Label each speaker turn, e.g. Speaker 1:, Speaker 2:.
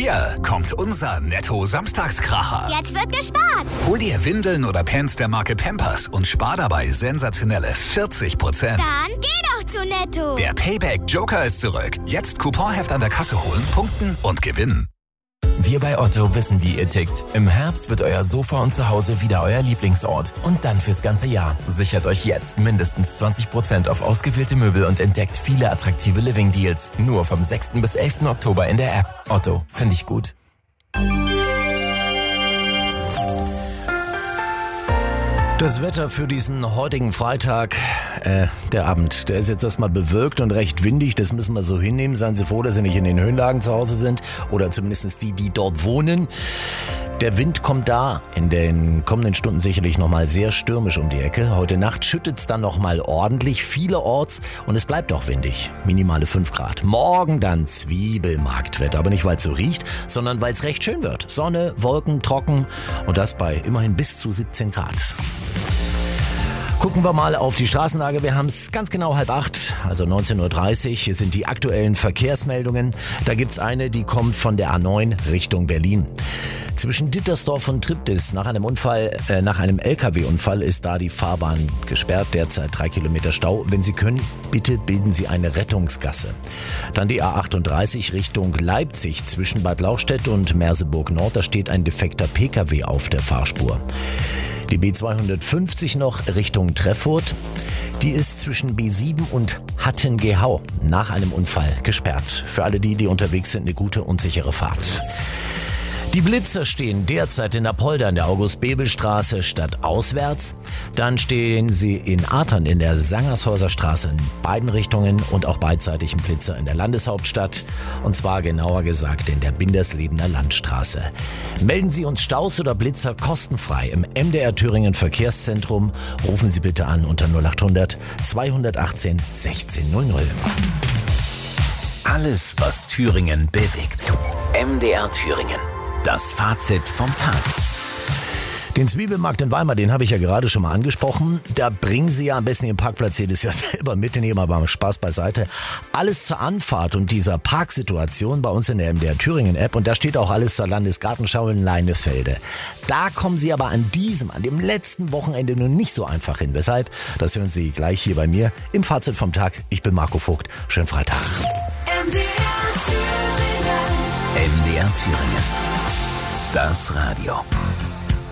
Speaker 1: Hier kommt unser Netto-Samstagskracher.
Speaker 2: Jetzt wird gespart.
Speaker 1: Hol dir Windeln oder Pants der Marke Pampers und spar dabei sensationelle 40%.
Speaker 2: Dann geh doch zu Netto.
Speaker 1: Der Payback Joker ist zurück. Jetzt Couponheft an der Kasse holen, punkten und gewinnen.
Speaker 3: Wir bei Otto wissen, wie ihr tickt. Im Herbst wird euer Sofa und Zuhause wieder euer Lieblingsort. Und dann fürs ganze Jahr. Sichert euch jetzt mindestens 20% auf ausgewählte Möbel und entdeckt viele attraktive Living-Deals. Nur vom 6. bis 11. Oktober in der App. Otto, finde ich gut.
Speaker 4: Das Wetter für diesen heutigen Freitag, der Abend, der ist jetzt erstmal bewölkt und recht windig, das müssen wir so hinnehmen. Seien Sie froh, dass Sie nicht in den Höhenlagen zu Hause sind oder zumindest die dort wohnen. Der Wind kommt da in den kommenden Stunden sicherlich nochmal sehr stürmisch um die Ecke. Heute Nacht schüttet es dann nochmal ordentlich, vielerorts, und es bleibt auch windig. Minimale 5 Grad. Morgen dann Zwiebelmarktwetter, aber nicht weil es so riecht, sondern weil es recht schön wird. Sonne, Wolken, trocken und das bei immerhin bis zu 17 Grad. Gucken wir mal auf die Straßenlage. Wir haben es ganz genau 7:30, also 19.30 Uhr. Hier sind die aktuellen Verkehrsmeldungen. Da gibt's eine, die kommt von der A9 Richtung Berlin. Zwischen Dittersdorf und Triptis nach einem LKW-Unfall ist da die Fahrbahn gesperrt. Derzeit 3 Kilometer Stau. Wenn Sie können, bitte bilden Sie eine Rettungsgasse. Dann die A38 Richtung Leipzig zwischen Bad Lauchstädt und Merseburg Nord. Da steht ein defekter Pkw auf der Fahrspur. Die B250 noch Richtung Treffurt. Die ist zwischen B7 und Hattengehau nach einem Unfall gesperrt. Für alle die unterwegs sind, eine gute und sichere Fahrt. Die Blitzer stehen derzeit in Apolda in der August-Bebel-Straße stadtauswärts. Dann stehen sie in Artern in der Sangershäuser Straße in beiden Richtungen und auch beidseitig ein Blitzer in der Landeshauptstadt. Und zwar genauer gesagt in der Binderslebener Landstraße. Melden Sie uns Staus oder Blitzer kostenfrei im MDR Thüringen Verkehrszentrum. Rufen Sie bitte an unter 0800 218 1600.
Speaker 1: Alles, was Thüringen bewegt. MDR Thüringen. Das Fazit vom Tag.
Speaker 4: Den Zwiebelmarkt in Weimar, den habe ich ja gerade schon mal angesprochen. Da bringen Sie ja am besten Ihren Parkplatz jedes Jahr selber mit, nehmen aber Spaß beiseite. Alles zur Anfahrt und dieser Parksituation bei uns in der MDR Thüringen App, und da steht auch alles zur Landesgartenschau in Leinefelde. Da kommen Sie aber an dem letzten Wochenende nur nicht so einfach hin. Weshalb? Das hören Sie gleich hier bei mir im Fazit vom Tag. Ich bin Marco Vogt. Schönen Freitag.
Speaker 5: MDR Thüringen.
Speaker 1: MDR Thüringen. Das Radio.